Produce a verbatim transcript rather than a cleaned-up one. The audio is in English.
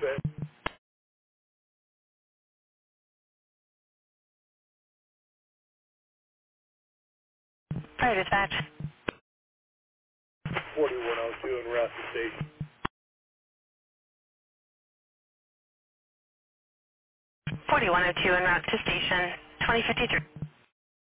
Fire dispatch. forty-one oh two en route to station. forty-one oh two en route to station twenty fifty-three.